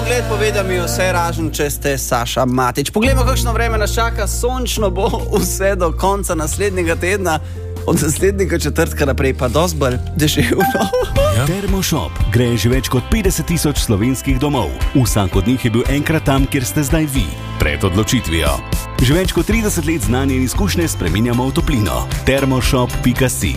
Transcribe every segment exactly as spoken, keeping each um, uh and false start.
pogled pove, da mi je vse ražen, če ste Saša Matić. Poglejmo, kakšno vreme nas čaka. Sončno bo vse do konca naslednjega tedna. Od naslednjega četrtka naprej pa dosti bolj deževno. Ja. Termoshop gre že več kot petdeset tisoč slovenskih domov. Vsak od njih je bil enkrat tam, kjer ste zdaj vi, pred odločitvijo. Že več kot trideset let znanje in izkušnje spreminjamo v toplino. termoshop pika si.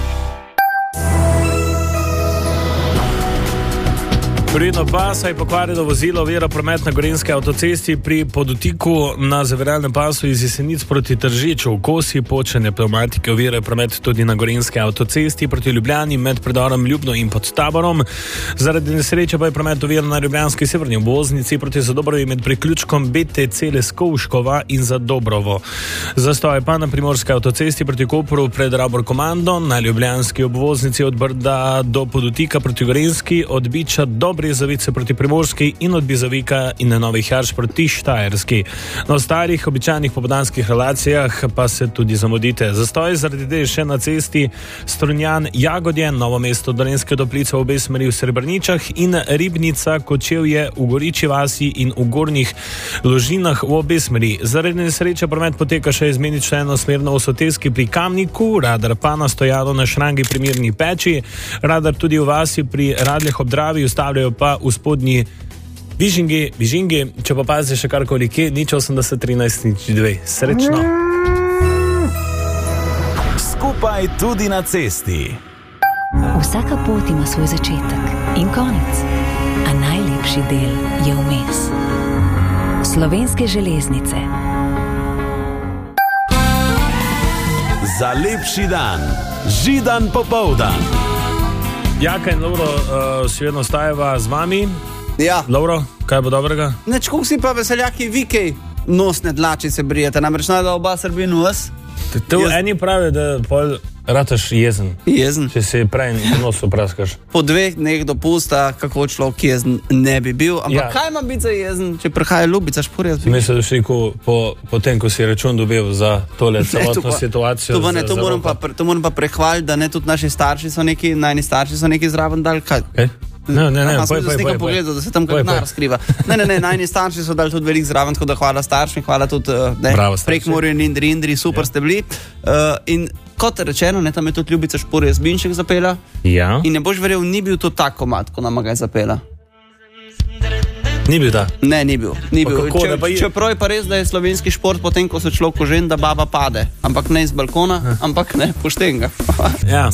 Vredno pasa je pokvarjeno vozilo ovira promet na Gorenjski avtocesti pri podutiku na zaviralnem pasu iz Jesenic proti Tržiču. V kosi počene pneumatike ovira promet tudi na Gorenjski avtocesti proti Ljubljani med predorom Ljubno in pod Taborom. Zaradi nesreče pa je promet ovira na ljubljanski severni obvoznici proti Zadobrovi med priključkom B T C Leskovškova in Zadobrovo. Zastoj pa na Primorski avtocesti proti Kopru pred Rabor Komando, na ljubljanski obvoznici od Brda do podutika proti Gorenjski, od Biča do Brezovice proti Primorski in od Bizovika in na Novih Jarš proti Štajerski. Na ostalih običajnih popoldanskih relacijah pa se tudi zamudite. Zastoj zaradi del še na cesti Strunjan Jagodje, Novo mesto Dolenjske Toplice v obe smeri v Srebrničah in Ribnica Kočevje v Goriči vasi in v Gornjih Ložinah v obe smeri. Zaradi nesreče promet poteka še izmenično enosmerno v Soteski pri Kamniku, radar pa na Stojanu na Šrangi pri Mirni Peči, radar tudi v vasi pri Radljah ob Dravi, ustavljajo pa v spodnji Vižingi, Vižingi, če pa pazi še karkoli kje, nič osemdeset trinajst nič dve. Srečno. Skupaj tudi na cesti. Vsaka pot ima svoj začetek in konec, a najlepši del je vmes. Slovenske železnice. Za lepši dan, Židan popoldan. Jaka in Lovro, uh, si vedno stajava z vami. Ja. Lovro, kaj bo dobrega? Neč, koliko si pa veseljaki vikej nosne dlači se brijete, namreč najda oba Srbi nos. To Jaz... eni pravi, da pol rataš jezen. Jezen? Če si prej nos opraskaš. Po dveh dneh dopusta, kako človek jezen ne bi bil. Ampak ja. Kaj ima biti za jezen, če prihaja ljubica šporjati? Mislim, da šli po, po tem, ko si račun dobil za tole celotno situacijo. To, ne, to, moram pa, to moram pa prehvaliti, da ne tudi naši starši so neki, najni starši so neki zraven dal. Kaj? Okay. Ne, ne, ne, Aha, poj, poj, poj, pogledal, da se tam kak denar skriva. Ne, ne, ne, najni starši so dali tudi veliko zraven, tako da hvala staršim, hvala tudi prek Morje in Indri, Indri, super ja. Ste bili. Uh, in kot rečeno, ne, tam je tudi Ljubica Šporje Zbinšek zapela. Ja. In ne boš verjel, ni bil to tak komad, ko nam ga je zapela. Ni bil da? Ne, ni bil. Ni bil. Kako, Če, je... Čeprav je pa res, da je slovenski šport potem, ko se človek oženi, da baba pade. Ampak ne iz balkona, ja. Ampak ne, pošten ga. Ja.